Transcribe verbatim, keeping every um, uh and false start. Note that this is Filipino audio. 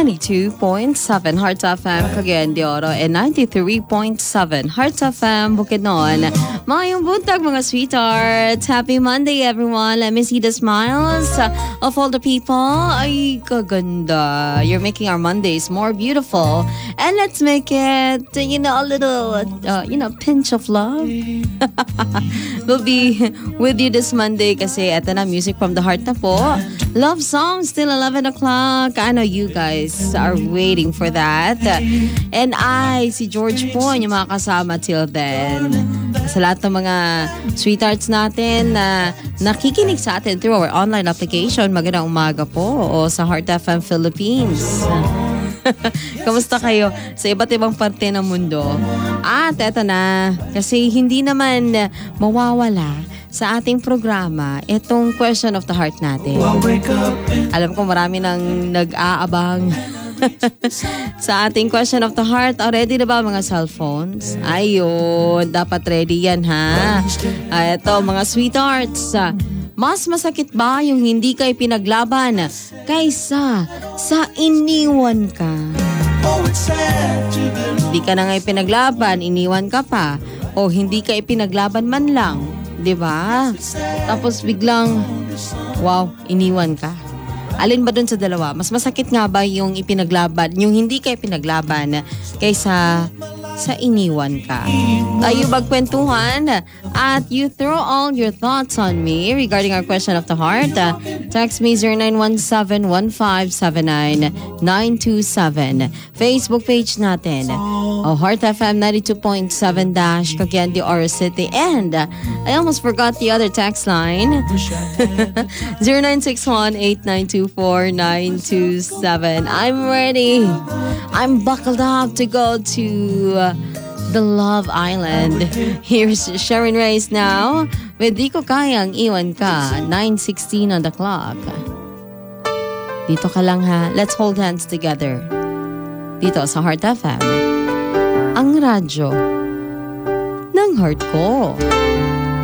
ninety-two point seven Hearts F M Cagayan de Oro and ninety-three point seven Hearts F M Bukidnon. Mayong buntag mga sweethearts. Happy Monday everyone. Let me see the smiles of all the people. Ay, kaganda. You're making our Mondays more beautiful. And let's make it, you know, a little, uh, you know, pinch of love. We'll be with you this Monday kasi eto na, music from the heart na po. Love songs till eleven o'clock. I know you guys are waiting for that. And I, si George po, yung mga kasama till then. Sa lahat ng mga sweethearts natin na nakikinig sa atin through our online application, magandang umaga po o sa Heart F M Philippines. Kamusta kayo sa iba't ibang parte ng mundo? At eto na, kasi hindi naman mawawala sa ating programa itong question of the heart natin. Alam ko marami nang nag-aabang sa ating question of the heart. Oh, ready na ba mga cellphones? Ayun, dapat ready yan ha. Ah, eto mga sweethearts, mas masakit ba yung hindi ka ipinaglaban kaysa sa iniwan ka? Hindi ka na nga ipinaglaban, iniwan ka pa. O hindi ka ipinaglaban man lang, di ba? Tapos biglang, wow, iniwan ka. Alin ba dun sa dalawa? Mas masakit nga ba yung ipinaglaban, yung hindi ka ipinaglaban kaysa sa iniwan ka? Tayo magkwentuhan at you throw all your thoughts on me regarding our question of the heart. Uh, text me zero nine one seven one five seven nine nine two seven. Facebook page natin, oh, Heart F M ninety-two point seven dash Cagayan de Oro City. And uh, I almost forgot the other text line. zero nine six one eight nine two four nine two seven. I'm ready. I'm buckled up to go to uh, the Love Island. Here's Sharon Reyes now with Di Ko Kayang Iwan Ka. nine sixteen on the clock. Dito ka lang ha. Let's hold hands together. Dito sa Heart F M, ang radyo ng heart ko.